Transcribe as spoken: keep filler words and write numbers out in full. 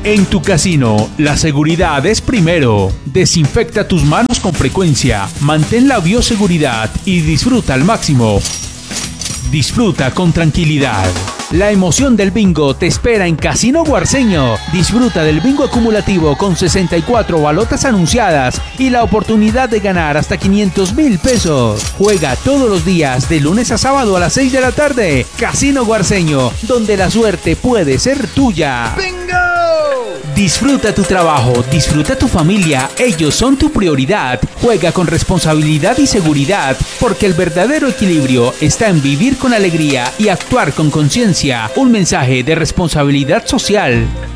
En tu casino, la seguridad es primero. Desinfecta tus manos con frecuencia, mantén la bioseguridad y disfruta al máximo. Disfruta con tranquilidad. La emoción del bingo te espera en Casino Guarceño. Disfruta del bingo acumulativo con sesenta y cuatro balotas anunciadas y la oportunidad de ganar hasta quinientos mil pesos. Juega todos los días de lunes a sábado a las seis de la tarde. Casino Guarceño, donde la suerte puede ser tuya. ¡Bingo! Disfruta tu trabajo, disfruta tu familia, ellos son tu prioridad. Juega con responsabilidad y seguridad, porque el verdadero equilibrio está en vivir con alegría y actuar con conciencia. Un mensaje de responsabilidad social.